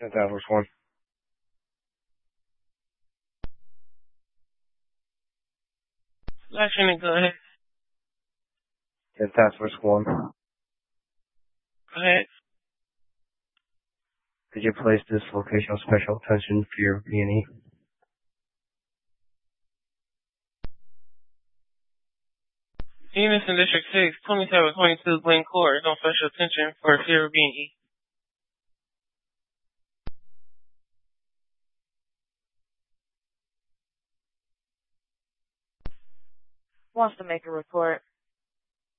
10 Task Force 1. Go ahead. 10 Task Force 1. Go ahead. Could you place this location on special attention for your B&E? Venus in District 6, 2722 Glen Court is on special attention for fear of being E. Wants to make a report.